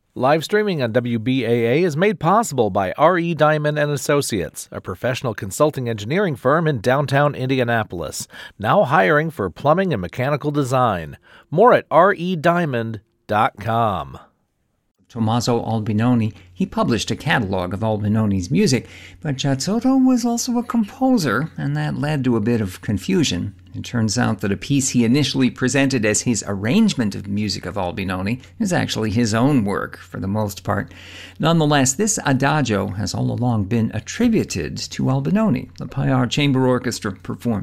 Live streaming on WBAA is made possible by R.E. Diamond & Associates, a professional consulting engineering firm in downtown Indianapolis, now hiring for plumbing and mechanical design. More at rediamond.com. Tommaso Albinoni, he published a catalog of Albinoni's music, but Giazzotto was also a composer, and that led to a bit of confusion. It turns out that a piece he initially presented as his arrangement of music of Albinoni is actually his own work, for the most part. Nonetheless, this adagio has all along been attributed to Albinoni. The Payar Chamber Orchestra performed